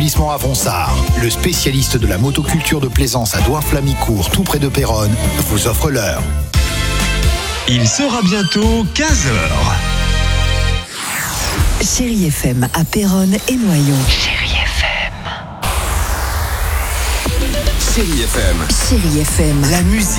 établissement à Vonsard, le spécialiste de la motoculture de plaisance à Douarn-Flamicourt, tout près de Péronne, vous offre l'heure. Il sera bientôt 15h. Chérie FM à Péronne et Noyon. Chérie FM. Chérie FM. Chérie FM. La musique.